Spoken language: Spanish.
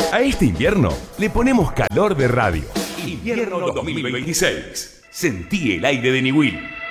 A este invierno le ponemos calor de radio. Invierno 2026. Sentí el aire de Niwil.